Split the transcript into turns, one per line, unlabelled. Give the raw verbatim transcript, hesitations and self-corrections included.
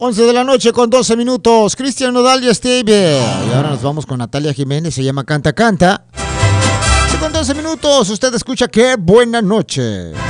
once de la noche con doce minutos. Cristian Nodal y Steve. Y ahora nos vamos con Natalia Jiménez. Se llama Canta Canta. Y con doce minutos usted escucha Qué Buena Noche.